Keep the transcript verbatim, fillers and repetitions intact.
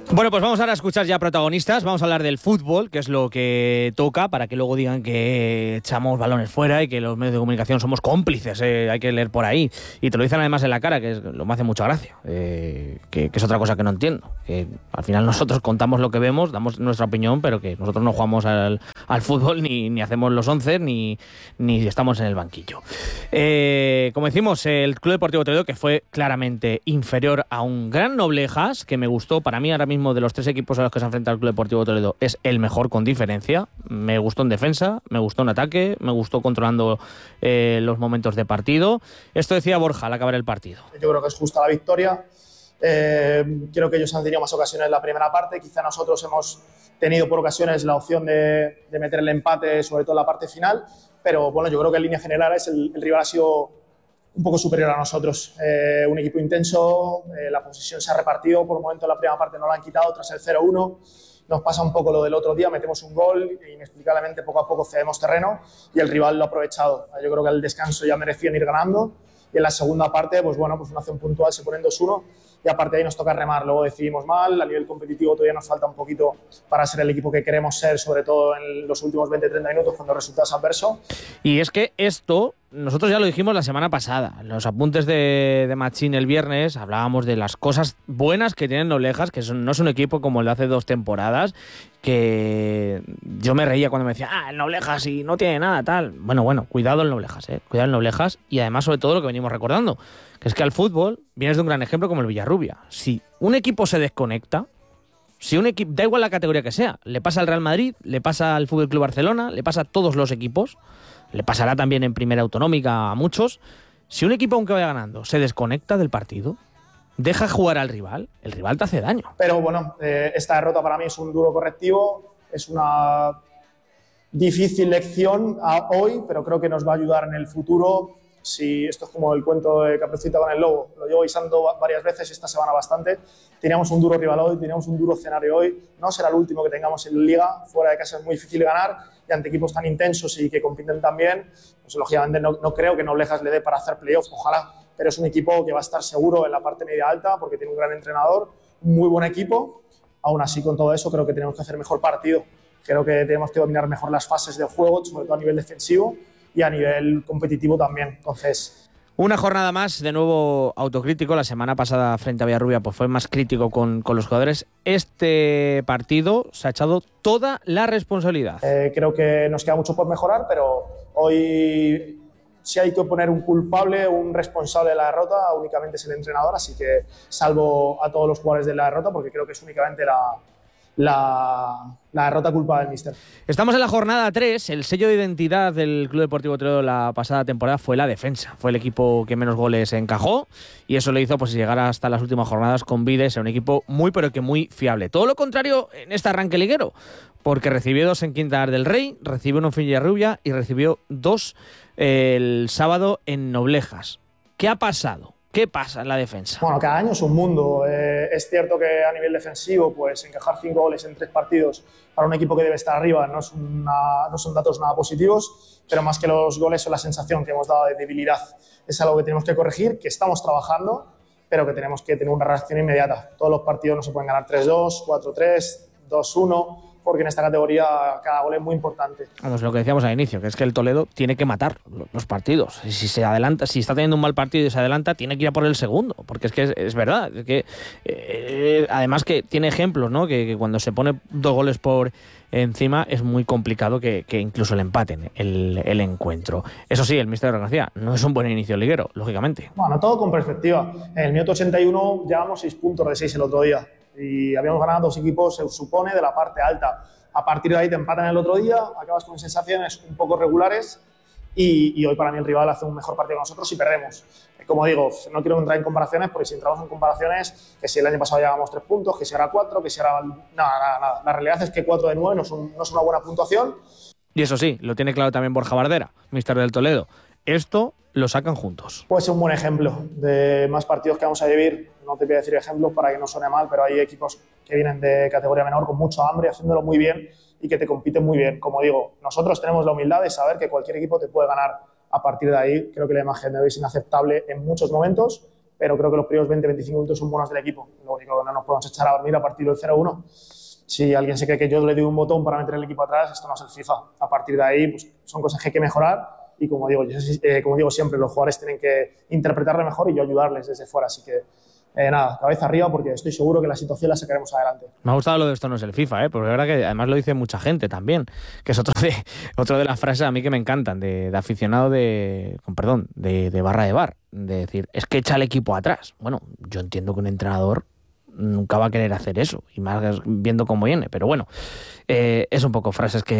Bueno, pues vamos ahora a escuchar ya protagonistas, vamos a hablar del fútbol, que es lo que toca, para que luego digan que echamos balones fuera y que los medios de comunicación somos cómplices, eh, hay que leer por ahí. Y te lo dicen además en la cara, que es, lo me hace mucha gracia, eh, que, que es otra cosa que no entiendo. Que al final nosotros contamos lo que vemos, damos nuestra opinión, pero que nosotros no jugamos al, al fútbol, ni, ni hacemos los once, ni, ni estamos en el banquillo. Eh, como decimos, el Club Deportivo Toledo, que fue claramente inferior a un gran Noblejas, que me gustó, para mí ahora mismo de los tres equipos a los que se enfrenta el Club Deportivo Toledo es el mejor con diferencia. Me gustó en defensa, me gustó en ataque, me gustó controlando eh, los momentos de partido. Esto decía Borja al acabar el partido. Yo creo que es justa la victoria. Eh, creo que ellos han tenido más ocasiones en la primera parte. Quizá nosotros hemos tenido por ocasiones la opción de, de meter el empate, sobre todo en la parte final. Pero bueno, yo creo que en líneas generales el, el rival ha sido un poco superior a nosotros. Eh, un equipo intenso, eh, la posesión se ha repartido, por el momento en la primera parte no la han quitado, tras el cero uno. Nos pasa un poco lo del otro día, metemos un gol e inexplicablemente poco a poco cedemos terreno y el rival lo ha aprovechado. Yo creo que al descanso ya merecían ir ganando y en la segunda parte, pues bueno, pues una acción puntual se ponen dos uno y aparte de ahí nos toca remar. Luego decidimos mal, a nivel competitivo todavía nos falta un poquito para ser el equipo que queremos ser, sobre todo en los últimos veinte treinta minutos cuando el resultado es adverso. Y es que esto, nosotros ya lo dijimos la semana pasada, en los apuntes de, de Machín el viernes hablábamos de las cosas buenas que tienen Noblejas, que son, no es un equipo como el de hace dos temporadas, que yo me reía cuando me decía, ah, el Noblejas y no tiene nada, tal. Bueno, bueno, cuidado el Noblejas, eh, cuidado el Noblejas y además sobre todo lo que venimos recordando, que es que al fútbol vienes de un gran ejemplo como el Villarrubia. Si un equipo se desconecta, si un equipo, da igual la categoría que sea, le pasa al Real Madrid, le pasa al Fútbol Club Barcelona, le pasa a todos los equipos, le pasará también en Primera Autonómica a muchos. Si un equipo, aunque vaya ganando, se desconecta del partido, deja jugar al rival, el rival te hace daño. Pero bueno, eh, esta derrota para mí es un duro correctivo, es una difícil lección a hoy, pero creo que nos va a ayudar en el futuro. Si esto es como el cuento de Caperucita con el lobo, lo llevo avisando varias veces esta semana bastante. Teníamos un duro rival hoy, teníamos un duro escenario hoy, no será el último que tengamos en Liga, fuera de casa es muy difícil ganar y ante equipos tan intensos y que compiten tan bien, pues lógicamente no, no creo que Noblejas le dé para hacer playoff, ojalá, pero es un equipo que va a estar seguro en la parte media alta porque tiene un gran entrenador, un muy buen equipo. Aún así, con todo eso, creo que tenemos que hacer mejor partido, creo que tenemos que dominar mejor las fases del juego, sobre todo a nivel defensivo y a nivel competitivo también. Entonces, una jornada más, de nuevo autocrítico. La semana pasada frente a Villarrubia pues fue más crítico con, con los jugadores. Este partido se ha echado toda la responsabilidad. Eh, creo que nos queda mucho por mejorar, pero hoy si hay que poner un culpable, un responsable de la derrota, únicamente es el entrenador, así que salvo a todos los jugadores de la derrota, porque creo que es únicamente la... La, la derrota culpa del míster. Estamos en la jornada tres. El sello de identidad del Club Deportivo Toledo la pasada temporada fue la defensa. Fue el equipo que menos goles encajó y eso le hizo pues llegar hasta las últimas jornadas con vides a un equipo muy pero que muy fiable. Todo lo contrario en este arranque liguero, porque recibió dos en Quintanar del Rey, recibió uno en Villarrubia y recibió dos el sábado en Noblejas. ¿Qué ha pasado? ¿Qué pasa en la defensa? Bueno, cada año es un mundo. Eh, es cierto que a nivel defensivo, pues encajar cinco goles en tres partidos para un equipo que debe estar arriba no, es una, no son datos nada positivos, pero más que los goles son la sensación que hemos dado de debilidad. Es algo que tenemos que corregir, que estamos trabajando, pero que tenemos que tener una reacción inmediata. Todos los partidos no se pueden ganar tres dos, cuatro tres, dos uno... porque en esta categoría cada gol es muy importante. Vamos, lo que decíamos al inicio, que es que el Toledo tiene que matar los partidos. Si se adelanta, si está teniendo un mal partido y se adelanta, tiene que ir a por el segundo, porque es que es, es verdad, es que eh, además que tiene ejemplos, ¿no? Que, que cuando se pone dos goles por encima es muy complicado que, que incluso le empaten el, el encuentro. Eso sí, el míster García no es un buen inicio liguero, lógicamente. Bueno, todo con perspectiva. En el minuto ochenta y uno llevamos seis puntos de seis el otro día. Y habíamos ganado dos equipos, se supone, de la parte alta. A partir de ahí te empatan el otro día, acabas con sensaciones un poco regulares y, y hoy para mí el rival hace un mejor partido que nosotros y perdemos. Como digo, no quiero entrar en comparaciones porque si entramos en comparaciones, que si el año pasado llevábamos tres puntos, que si ahora cuatro, que si ahora... Nada, nada, nada. La realidad es que cuatro de nueve no, son, no es una buena puntuación. Y eso sí, lo tiene claro también Borja Bardera, míster del Toledo. Esto lo sacan juntos. Puede ser un buen ejemplo de más partidos que vamos a vivir. No te voy a decir ejemplos para que no suene mal, pero hay equipos que vienen de categoría menor con mucho hambre, haciéndolo muy bien y que te compiten muy bien. Como digo, nosotros tenemos la humildad de saber que cualquier equipo te puede ganar. A partir de ahí, creo que la imagen de hoy es inaceptable en muchos momentos, pero creo que los primeros veinte a veinticinco minutos son buenos del equipo. Lo único que no nos podemos echar a dormir a partir del cero uno. Si alguien se cree que yo le doy un botón para meter el equipo atrás, esto no es el FIFA. A partir de ahí, pues, son cosas que hay que mejorar y como digo, yo, eh, como digo siempre, los jugadores tienen que interpretarlo mejor y yo ayudarles desde fuera. Así que eh, nada, cabeza arriba porque estoy seguro que la situación la sacaremos adelante. Me ha gustado lo de esto no es el FIFA, ¿eh? Porque es verdad que además lo dice mucha gente también, que es otro de, otro de las frases a mí que me encantan, de, de aficionado de, con perdón, de, de barra de bar, de decir, es que echa el equipo atrás. Bueno, yo entiendo que un entrenador nunca va a querer hacer eso, y más viendo cómo viene, pero bueno, eh, es un poco frases que